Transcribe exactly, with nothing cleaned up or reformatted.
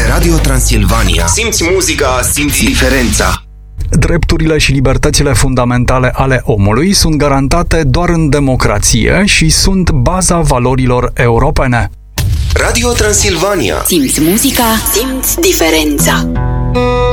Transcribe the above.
Radio Transilvania. Simți muzica, simți diferența. Drepturile și libertățile fundamentale ale omului sunt garantate doar în democrație și sunt baza valorilor europene. Radio Transilvania. Simți muzica, simți diferența.